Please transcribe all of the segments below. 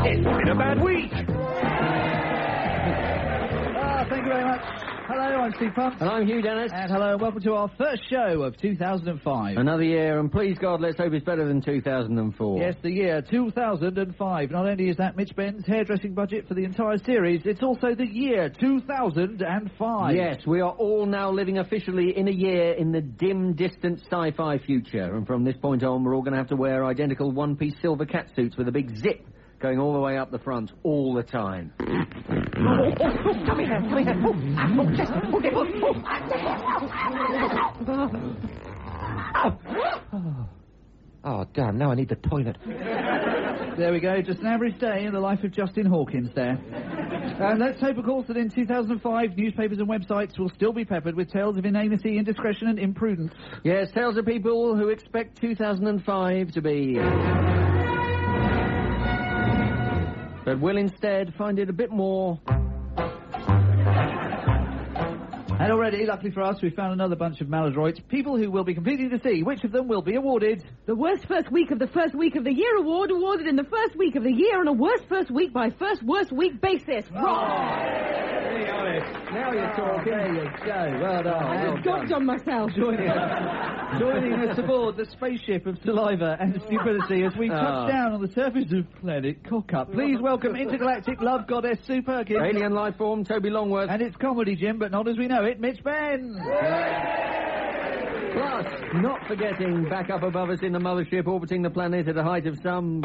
It's been a bad week. Thank you very much. Hello, I'm Steve Pump. And I'm Hugh Dennis. And hello, and welcome to our first show of 2005. Another year, and please God, let's hope it's better than 2004. Yes, the year 2005. Not only is that Mitch Benn's hairdressing budget for the entire series, it's also the year 2005. Yes, we are all now living officially in a year in the dim, distant sci-fi future. And from this point on, we're all going to have to wear identical one-piece silver catsuits with a big zip going all the way up the front all the time. Come here. Oh, damn, now I need the toilet. There we go, just an average day in the life of Justin Hawkins there. And let's hope, of course, that in 2005, newspapers and websites will still be peppered with tales of inanity, indiscretion and imprudence. Yes, tales of people who expect 2005 to be... but will instead find it a bit more... And already, luckily for us, we've found another bunch of maladroits, people who will be competing to see which of them will be awarded the worst first week of the first week of the year award, awarded in the first week of the year on a worst first week by first worst week basis. Now you're talking. There you go. Well done. I've got on myself. Joining us aboard the spaceship of saliva and stupidity as we touch down on the surface of planet Cockup. Please welcome intergalactic love goddess Sue Perkins. Alien life form Toby Longworth. And it's comedy, Jim, but not as we know it, Mitch Benn. Plus, not forgetting back up above us in the mothership orbiting the planet at a height of some...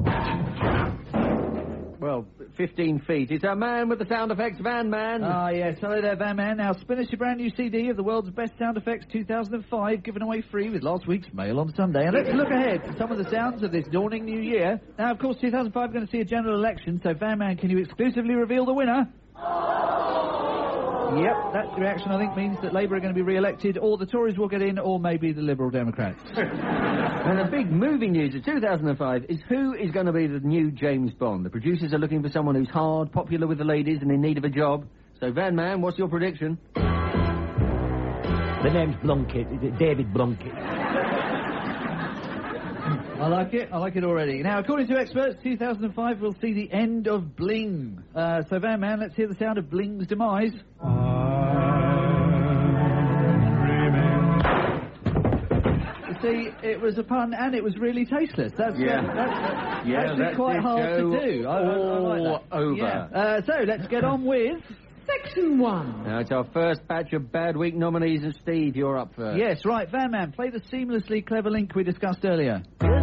well, 15 feet. It's our man with the sound effects, Van Man. Ah, yes. Hello there, Van Man. Now, spin us your brand new CD of the world's best sound effects 2005, given away free with last week's mail on Sunday. And let's look ahead to some of the sounds of this dawning new year. Now, of course, 2005 is going to see a general election, so Van Man, can you exclusively reveal the winner? Yep, that reaction, I think, means that Labour are going to be re-elected, or the Tories will get in, or maybe the Liberal Democrats. And the big movie news of 2005 is who is going to be the new James Bond. The producers are looking for someone who's hard, popular with the ladies, and in need of a job. So, Van Man, what's your prediction? The name's Blunkett. Is it David Blunkett? I like it already. Now, according to experts, 2005 will see the end of Bling. So, Van Man, let's hear the sound of Bling's demise. See, it was a pun and it was really tasteless. That's actually quite hard to do. I like that. Over. Yeah. So let's get on with Section 1. Now it's our first batch of Bad Week nominees, and Steve, you're up first. Yes, right, Van Man, play the seamlessly clever link we discussed earlier.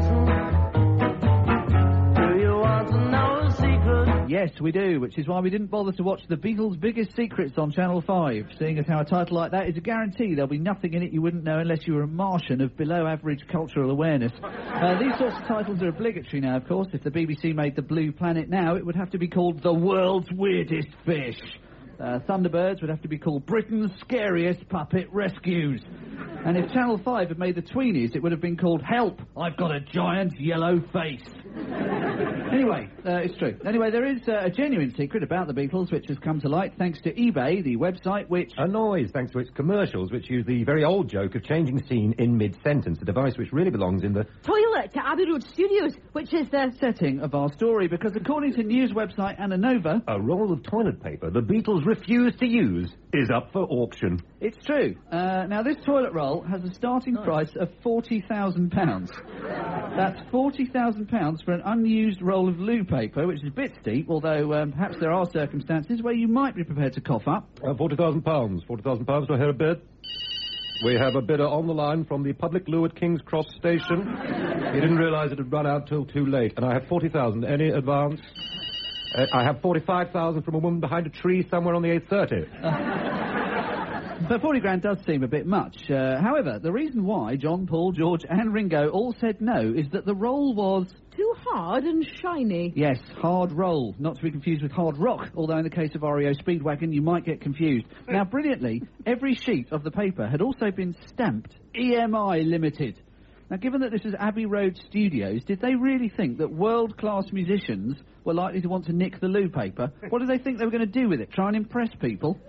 Yes, we do, which is why we didn't bother to watch The Beatles' Biggest Secrets on Channel 5, seeing as how a title like that is a guarantee there'll be nothing in it you wouldn't know unless you were a Martian of below-average cultural awareness. These sorts of titles are obligatory now, of course. If the BBC made The Blue Planet now, it would have to be called The World's Weirdest Fish. Thunderbirds would have to be called Britain's Scariest Puppet Rescues. And if Channel 5 had made The Tweenies, it would have been called Help, I've Got a Giant Yellow Face. Anyway, it's true. Anyway, there is a genuine secret about the Beatles which has come to light thanks to eBay, the website which... annoys thanks to its commercials, which use the very old joke of changing scene in mid-sentence, a device which really belongs in the... toilet to Abbey Road Studios, which is the... setting of our story, because according to news website Ananova... a roll of toilet paper the Beatles refused to use is up for auction. It's true. Now, this toilet roll has a starting price of £40,000. That's £40,000 for an unused roll of loo paper, which is a bit steep, although perhaps there are circumstances where you might be prepared to cough up. £40,000. £40,000, do I hear a bid? We have a bidder on the line from the public loo at King's Cross Station. He didn't realise it had run out till too late. And I have 40,000. Any advance? I have 45,000 from a woman behind a tree somewhere on the 8:30. But 40 grand does seem a bit much. However, the reason why John, Paul, George and Ringo all said no is that the roll was... too hard and shiny. Yes, hard roll, not to be confused with hard rock, although in the case of REO Speedwagon you might get confused. Now, brilliantly, every sheet of the paper had also been stamped EMI Limited. Now, given that this is Abbey Road Studios, did they really think that world-class musicians were likely to want to nick the loo paper? What did they think they were going to do with it? Try and impress people?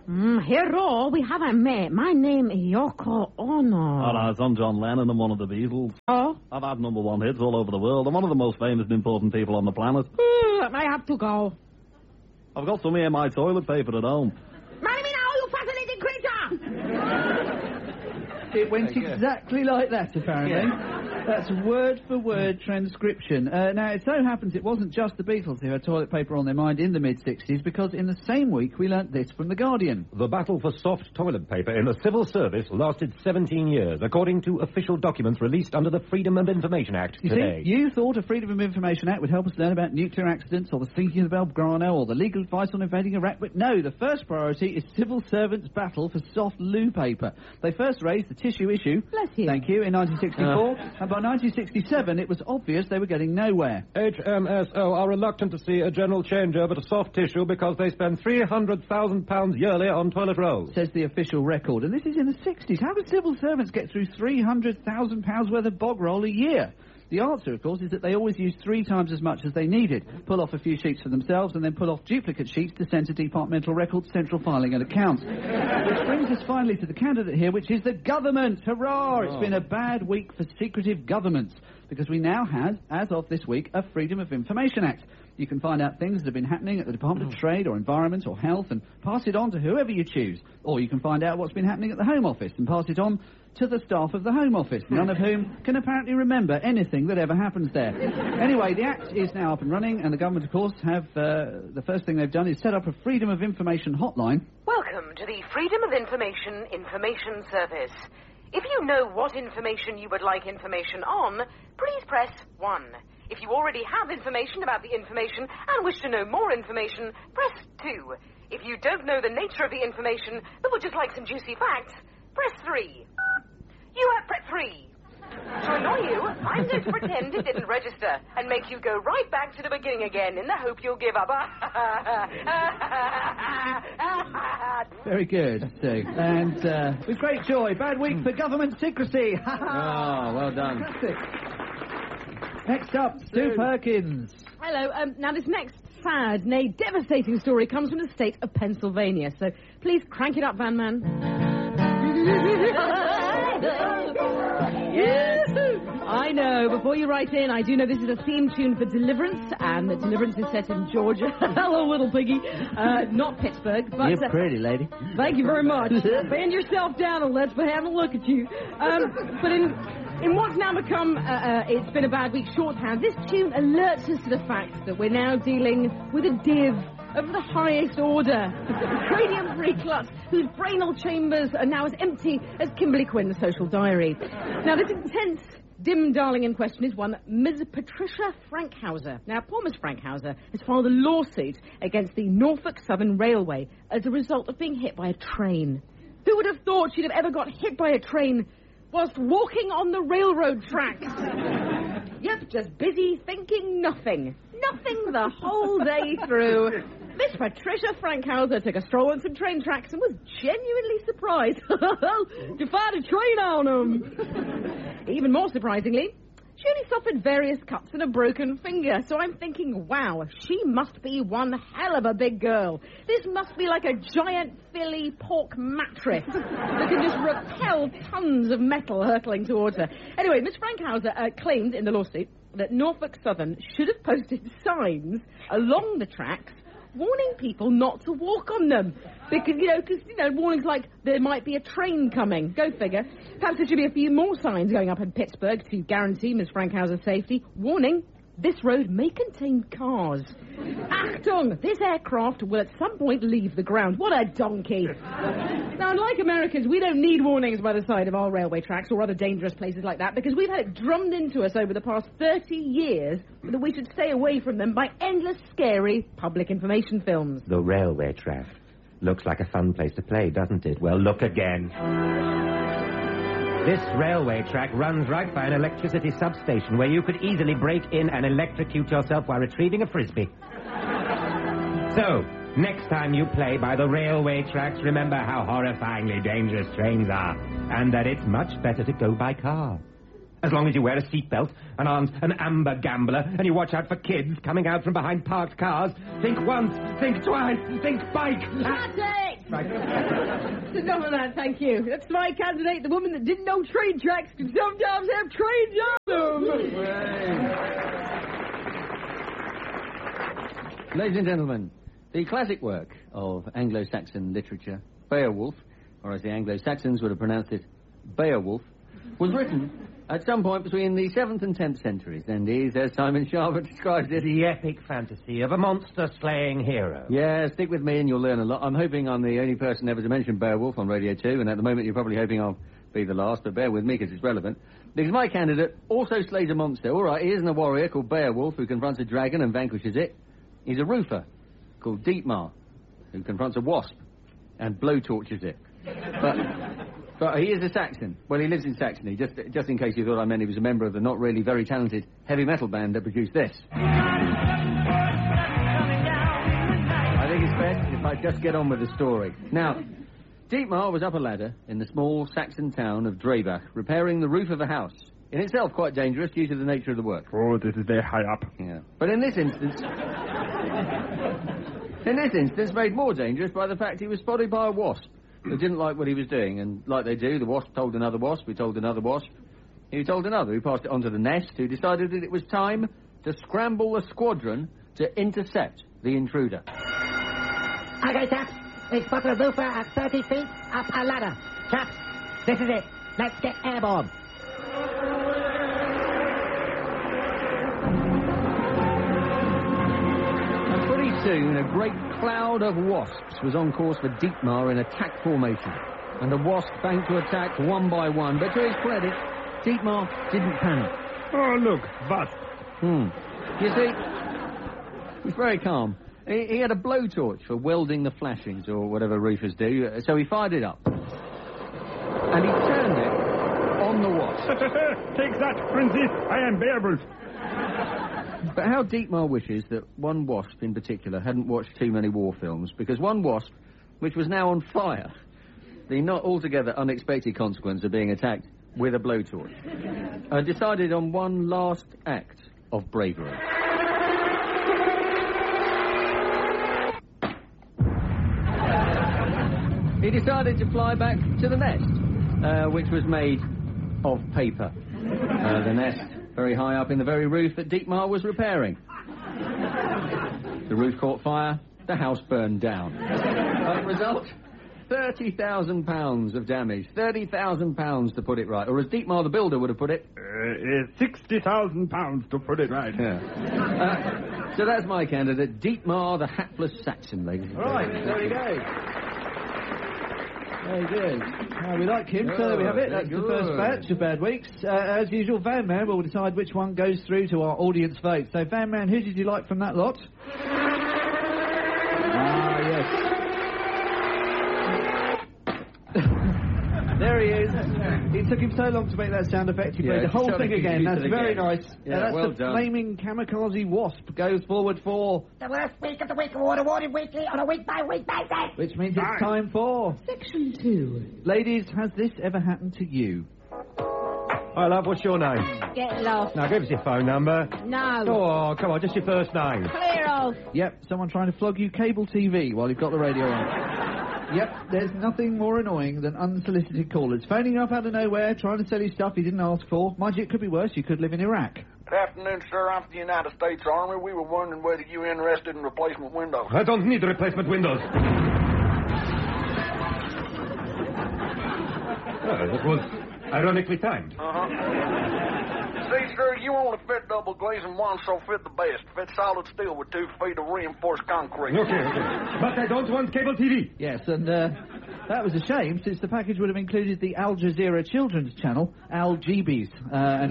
Hero, we have a mate. My name is Yoko Ono. All right, I'm John Lennon. I'm one of the Beatles. Oh? I've had #1 hits all over the world. I'm one of the most famous and important people on the planet. I have to go. I've got some of my toilet paper at home. Marry me now, you fascinating creature! It went exactly like that, apparently. That's word-for-word transcription. Now, it so happens it wasn't just the Beatles who had toilet paper on their mind in the mid-60s, because in the same week we learnt this from The Guardian. The battle for soft toilet paper in the civil service lasted 17 years, according to official documents released under the Freedom of Information Act today. See, you thought a Freedom of Information Act would help us learn about nuclear accidents, or the sinking of the Belgrano, or the legal advice on invading Iraq, but no, the first priority is civil servants' battle for soft loo paper. They first raised the tissue issue, Bless you. thank you, in 1964, and by 1967 it was obvious they were getting nowhere. HMSO are reluctant to see a general changeover to soft tissue because they spend £300,000 yearly on toilet rolls. Says the official record, and this is in the 60s. How do civil servants get through £300,000 worth of bog roll a year? The answer, of course, is that they always use 3 times as much as they needed. Pull off a few sheets for themselves and then pull off duplicate sheets to send to Departmental Records, Central Filing and Accounts. Which brings us finally to the candidate here, which is the government. Hurrah! It's been a bad week for secretive governments, because we now have, as of this week, a Freedom of Information Act. You can find out things that have been happening at the Department of Trade or Environment or Health and pass it on to whoever you choose. Or you can find out what's been happening at the Home Office and pass it on to the staff of the Home Office, none of whom can apparently remember anything that ever happens there. Anyway, the Act is now up and running, and the government, of course, have the first thing they've done is set up a Freedom of Information hotline. Welcome to the Freedom of Information Service. If you know what information you would like information on, please press 1. If you already have information about the information and wish to know more information, press 2. If you don't know the nature of the information but would just like some juicy facts, press 3. You have pressed 3. To annoy you, I'm going to pretend it didn't register and make you go right back to the beginning again in the hope you'll give up. Very good, Sue. And with great joy, bad week for government secrecy. Well done. Fantastic. Next up, Stu Perkins. Hello, now this next sad, nay, devastating story comes from the state of Pennsylvania, so please crank it up, Van Man. Yes, I know. Before you write in, I do know this is a theme tune for Deliverance, and that Deliverance is set in Georgia. Hello, little piggy. Not Pittsburgh, but... You're pretty, lady. Thank you very much. Band yourself down and let's have a look at you. But in what's now become, it's been a bad week shorthand, this tune alerts us to the fact that we're now dealing with a div of the highest order. Cranium-free klutz whose brainal chambers are now as empty as Kimberly Quinn's social diary. Now, this intense dim darling in question is one Ms. Patricia Frankhauser. Now, poor Ms. Frankhauser has filed a lawsuit against the Norfolk Southern Railway as a result of being hit by a train. Who would have thought she'd have ever got hit by a train whilst walking on the railroad tracks? Yep, just busy thinking nothing. Nothing the whole day through. Miss Patricia Frankhauser took a stroll on some train tracks and was genuinely surprised to find a train on them. Even more surprisingly, she only suffered various cuts and a broken finger, so I'm thinking, wow, she must be one hell of a big girl. This must be like a giant Philly pork mattress that can just repel tons of metal hurtling towards her. Anyway, Miss Frankhauser claimed in the lawsuit that Norfolk Southern should have posted signs along the tracks warning people not to walk on them. Because, warnings like there might be a train coming. Go figure. Perhaps there should be a few more signs going up in Pittsburgh to guarantee Ms. Frankhauser's safety. Warning, this road may contain cars. Achtung, this aircraft will at some point leave the ground. What a donkey. Now, unlike Americans, we don't need warnings by the side of our railway tracks or other dangerous places like that, because we've had it drummed into us over the past 30 years that we should stay away from them by endless, scary public information films. The railway track. Looks like a fun place to play, doesn't it? Well, look again. This railway track runs right by an electricity substation where you could easily break in and electrocute yourself while retrieving a frisbee. So, next time you play by the railway tracks, remember how horrifyingly dangerous trains are, and that it's much better to go by car. As long as you wear a seatbelt and aren't an amber gambler and you watch out for kids coming out from behind parked cars, think once, think twice, think bike. That's it! Right. Enough of that, thank you. That's my candidate, the woman that didn't know train tracks could sometimes have trains on them. Ladies and gentlemen, the classic work of Anglo-Saxon literature, Beowulf, or as the Anglo-Saxons would have pronounced it, Beowulf, was written at some point between the 7th and 10th centuries, and is, as Simon Sharper describes it, The epic fantasy of a monster-slaying hero. Yeah, stick with me and you'll learn a lot. I'm hoping I'm the only person ever to mention Beowulf on Radio 2, and at the moment you're probably hoping I'll be the last, but bear with me because it's relevant. Because my candidate also slays a monster. All right, he isn't a warrior called Beowulf who confronts a dragon and vanquishes it. He's a roofer called Dietmar who confronts a wasp and blowtorches it. But he is a Saxon. Well, he lives in Saxony, just in case you thought I meant he was a member of the not really very talented heavy metal band that produced this. I think it's best if I just get on with the story. Now, Dietmar was up a ladder in the small Saxon town of Dreibach, repairing the roof of a house. In itself quite dangerous due to the nature of the work. Oh, this is very high up. Yeah. But in this instance, made more dangerous by the fact he was spotted by a wasp who didn't like what he was doing, and like they do, the wasp told another wasp, who told another wasp, who told another, who passed it on to the nest, who decided that it was time to scramble a squadron to intercept the intruder. Okay, chaps, we spotted a roofer at 30 feet up a ladder. Chaps, this is it. Let's get airborne. Pretty soon, a great cloud of wasps was on course for Dietmar in attack formation. And the wasps banked to attack one by one, but to his credit, Dietmar didn't panic. Oh, look, wasp. You see, he was very calm. He had a blowtorch for welding the flashings, or whatever roofers do, so he fired it up. And he turned it on the wasp. Take that, Princess. I am Beowulf. But how Dietmar wishes that one wasp in particular hadn't watched too many war films, because one wasp, which was now on fire, the not altogether unexpected consequence of being attacked with a blowtorch, decided on one last act of bravery. He decided to fly back to the nest, which was made of paper. The nest very high up in the very roof that Dietmar was repairing. The roof caught fire, the house burned down. Result, £30,000 of damage. £30,000 to put it right. Or as Dietmar the builder would have put it... £60,000 to put it right. Yeah. So that's my candidate, Dietmar the hapless Saxon, ladies and gentlemen. Right, there we go. Very good. We like him, so there we have it. That's the first batch of bad weeks. As usual, Van Man will decide which one goes through to our audience vote. So, Van Man, who did you like from that lot? Ah, yes. There he is. It took him so long to make that sound effect. He played the whole thing again. That's very nice. Yeah, that's well the done. flaming kamikaze wasp goes forward for... The worst week of the week awarded weekly on a week-by-week basis. Which means it's time for... Section 2. Ladies, has this ever happened to you? Hi, love, what's your name? Get lost. Now, give us your phone number. No. Oh, come on, just your first name. Clear off. Yep, someone trying to flog you cable TV while you've got the radio on. Yep, there's nothing more annoying than unsolicited callers. Phoning you up out of nowhere, trying to sell you stuff you didn't ask for. Mind you, it could be worse. You could live in Iraq. Good afternoon, sir. I'm from the United States Army. We were wondering whether you were interested in replacement windows. I don't need replacement windows. That was ironically timed. See, sir, you only fit double glaze and one, so fit the best. Fit solid steel with 2 feet of reinforced concrete. Okay. But I don't want cable TV. Yes, and that was a shame, since the package would have included the Al Jazeera children's channel, Al Jeebies, and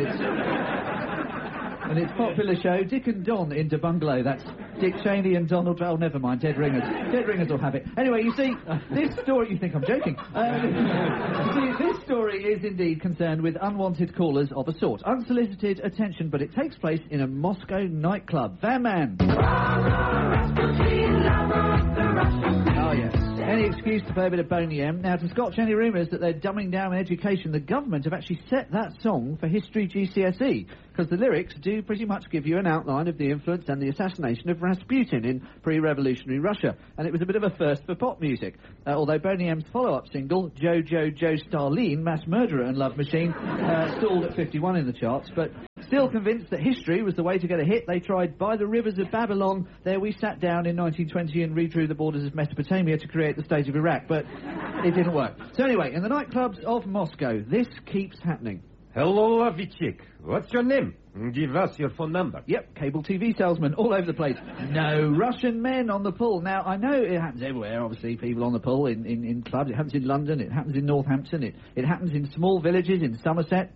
its popular show, Dick and Don into Bungalow. That's Dick Cheney and Donald... Oh, never mind, Dead Ringers. Dead Ringers will have it. Anyway, you see, this story... You think I'm joking. See, this story is indeed concerned with unwanted callers of a sort. Unsolicited attention, but it takes place in a Moscow nightclub. Van Man. Oh, yes. Any excuse to play a bit of Boney M. Now, to scotch any rumours that they're dumbing down education, the government have actually set that song for History GCSE, because the lyrics do pretty much give you an outline of the influence and the assassination of Rasputin in pre-revolutionary Russia, and it was a bit of a first for pop music. Although Boney M's follow-up single, Joe Starline, Mass Murderer and Love Machine, stalled at 51 in the charts, but still convinced that history was the way to get a hit, they tried By the Rivers of Babylon. There we sat down in 1920 and redrew the borders of Mesopotamia to create the state of Iraq, but it didn't work. So anyway, in the nightclubs of Moscow, this keeps happening. Hello, lovely chick. What's your name? Give us your phone number. Yep, cable TV salesman all over the place. No Russian men on the pull. Now, I know it happens everywhere, obviously, people on the pull in clubs. It happens in London, it happens in Northampton, it happens in small villages in Somerset.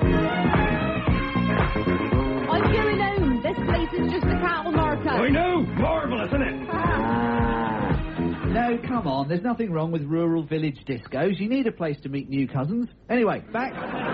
I'm going home. This place is just a cattle market. I know! Marvellous, isn't it? No, come on, there's nothing wrong with rural village discos. You need a place to meet new cousins. Anyway, back.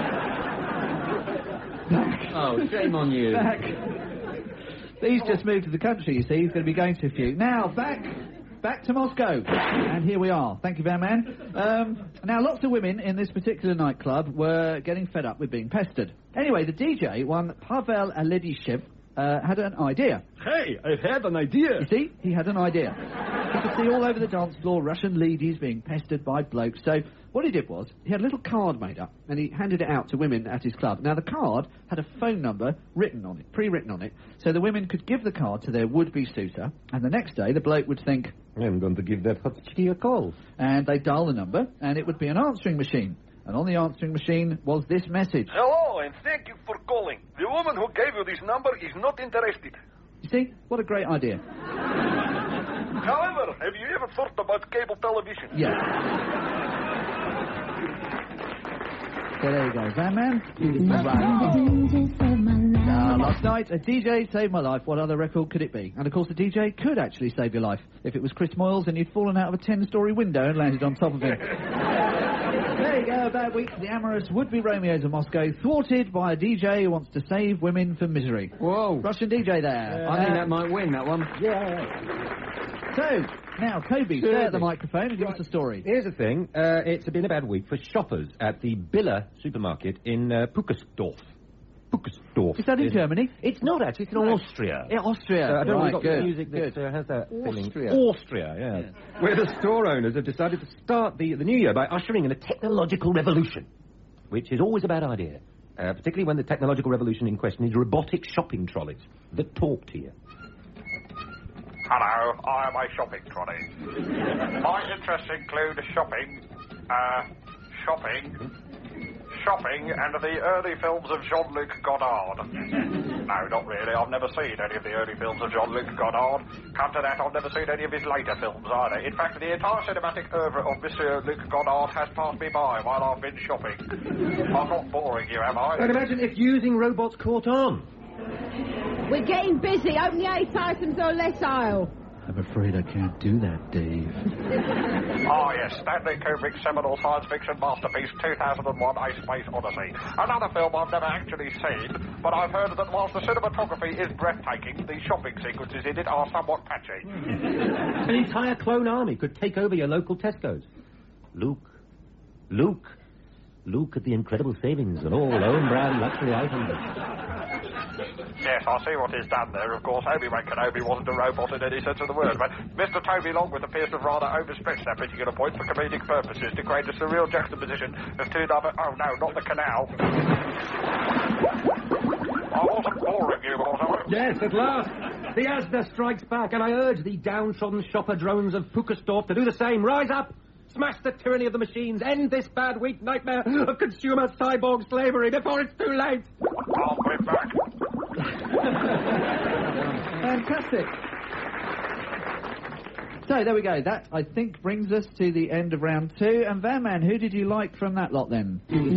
Oh, shame on you. Back. He's just moved to the country, you see. He's going to be going to a few. Now, back to Moscow. And here we are. Thank you, Van Man. Now, lots of women in this particular nightclub were getting fed up with being pestered. Anyway, the DJ, one Pavel Aledyshev, had an idea. Hey, I've had an idea. You see, he had an idea. He could see all over the dance floor Russian ladies being pestered by blokes. So what he did was, he had a little card made up, and he handed it out to women at his club. Now, the card had a phone number written on it, pre-written on it, so the women could give the card to their would-be suitor, and the next day the bloke would think, I'm going to give that hot chitty a call. And they'd dial the number, and it would be an answering machine. And on the answering machine was this message. Hello, and thank you for calling. The woman who gave you this number is not interested. You see? What a great idea. However, have you ever thought about cable television? Yeah. So there you go, Van Man. Last night, a DJ saved my life. What other record could it be? And of course, a DJ could actually save your life. If it was Chris Moyles and you'd fallen out of a 10-storey window and landed on top of him. There you go, a bad week for the amorous would-be Romeos of Moscow, thwarted by a DJ who wants to save women from misery. Whoa. Russian DJ there. I think that might win, that one. Yeah. So, now, Toby, stay at the microphone and give us a story. Here's the thing. It's been a bad week for shoppers at the Billa supermarket in Pukersdorf. Pukersdorf. Is that in Germany? It's not, actually. It's in Austria. Yeah, Austria. I don't know right, if we've got good. music that has that Austria. feeling. Austria, yeah. Where the store owners have decided to start the new year by ushering in a technological revolution, which is always a bad idea, particularly when the technological revolution in question is robotic shopping trolleys that talk to you. Hello, I am a shopping trolley. My interests include shopping, and the early films of Jean-Luc Godard. No, not really. I've never seen any of the early films of Jean-Luc Godard. Come to that, I've never seen any of his later films either. In fact, the entire cinematic oeuvre of Monsieur Luc Godard has passed me by while I've been shopping. I'm not boring you, am I? And imagine if using robots caught on. We're getting busy. Open the 8 items or less aisle. I'm afraid I can't do that, Dave. Oh, yes, Stanley Kubrick's seminal science fiction masterpiece, 2001: A Space Odyssey. Another film I've never actually seen, but I've heard that whilst the cinematography is breathtaking, the shopping sequences in it are somewhat patchy. An entire clone army could take over your local Tesco's. Look at the incredible savings on all own-brand luxury items. Yes, I see what he's done there. Of course, Obi-Wan Kenobi wasn't a robot in any sense of the word, but Mr. Toby Longworth appears to have rather overstretched that particular point for comedic purposes to create a surreal juxtaposition of two other... Oh, no, not the canal. I wasn't boring you, was I? Yes, at last. The Asda strikes back, and I urge the downtrodden shopper drones of Pukersdorf to do the same. Rise up! Smash the tyranny of the machines. End this bad week nightmare of consumer cyborg slavery before it's too late. I'll be back. Fantastic. So, there we go. That, I think, brings us to the end of round 2. And Van Man, who did you like from that lot, then?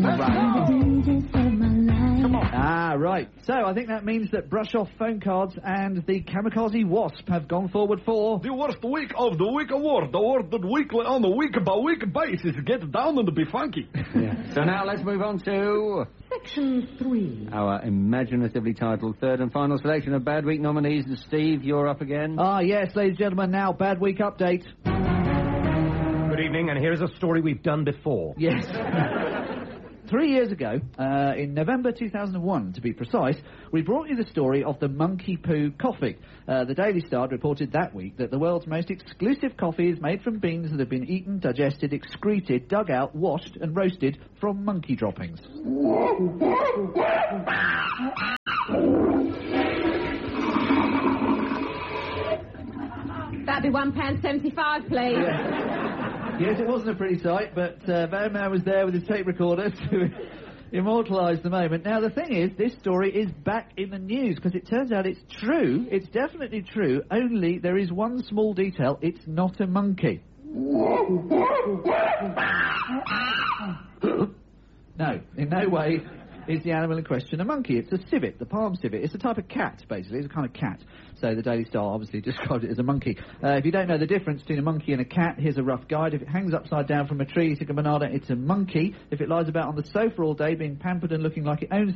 Come on. Ah, right. So, I think that means that Brush-Off Phone Cards and the Kamikaze Wasp have gone forward for... The worst week of the week award, awarded weekly on a week-by-week basis. Get down and be funky. Yeah. So now let's move on to... Section 3. Our imaginatively titled third and final selection of Bad Week nominees. And Steve, you're up again. Ah, yes, ladies and gentlemen, now Bad Week Update. evening, and here's a story we've done before. Yes. 3 years ago, in November 2001, to be precise, we brought you the story of the monkey poo coffee. The Daily Star reported that week that the world's most exclusive coffee is made from beans that have been eaten, digested, excreted, dug out, washed and roasted from monkey droppings. That'd be £1.75, please. Yes, it wasn't a pretty sight, but Van Man was there with his tape recorder to immortalise the moment. Now, the thing is, this story is back in the news, because it turns out it's true. It's definitely true, only there is one small detail. It's not a monkey. No, in no way is the animal in question a monkey. It's a civet, the palm civet. It's a type of cat, basically. It's a kind of cat. So the Daily Star obviously described it as a monkey. If you don't know the difference between a monkey and a cat, here's a rough guide. If it hangs upside down from a tree, you take a banana, it's a monkey. If it lies about on the sofa all day being pampered and looking like it owns